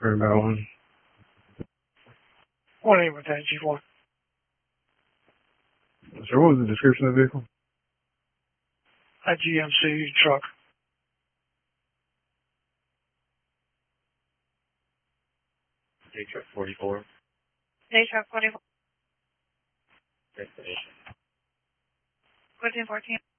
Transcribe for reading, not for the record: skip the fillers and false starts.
Very about one. 1-8 with that G4. So what was the description of the vehicle? A GMC truck. Truck 44. Truck 44. Destination. 1414.